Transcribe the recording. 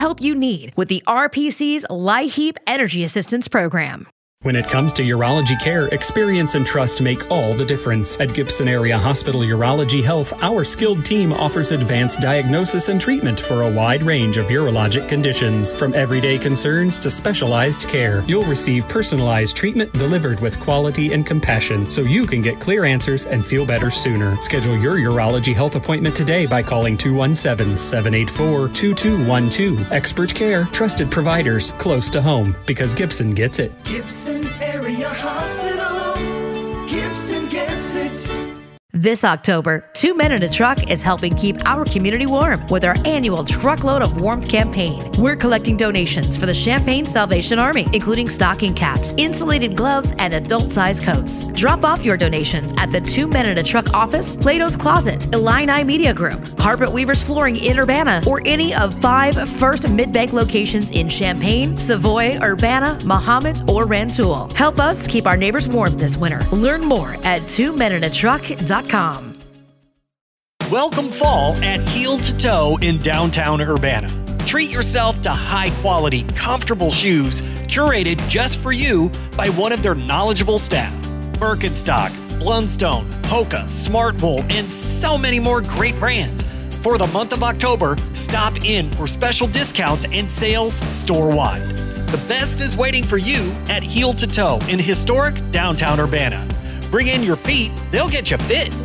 help you need with the RPC's LIHEAP Energy Assistance Program. When it comes to urology care, experience and trust make all the difference. At Gibson Area Hospital Urology Health, our skilled team offers advanced diagnosis and treatment for a wide range of urologic conditions. From everyday concerns to specialized care, you'll receive personalized treatment delivered with quality and compassion so you can get clear answers and feel better sooner. Schedule your urology health appointment today by calling 217-784-2212. Expert care, trusted providers, close to home, because Gibson gets it. Gibson Area Hospital. Gibson gets it. This October, 2 Men in a Truck is helping keep our community warm with our annual Truckload of Warmth campaign. We're collecting donations for the Champaign Salvation Army, including stocking caps, insulated gloves, and adult-sized coats. Drop off your donations at the 2 Men in a Truck office, Plato's Closet, Illini Media Group, Carpet Weavers Flooring in Urbana, or any of 5 First Mid-Bank locations in Champaign, Savoy, Urbana, Mahomet, or Rantoul. Help us keep our neighbors warm this winter. Learn more at 2meninatruck.com. Welcome fall at Heel to Toe in downtown Urbana. Treat yourself to high-quality, comfortable shoes curated just for you by one of their knowledgeable staff. Birkenstock, Blundstone, Hoka, Smartwool, and so many more great brands. For the month of October, stop in for special discounts and sales store-wide. The best is waiting for you at Heel to Toe in historic downtown Urbana. Bring in your feet, they'll get you fit.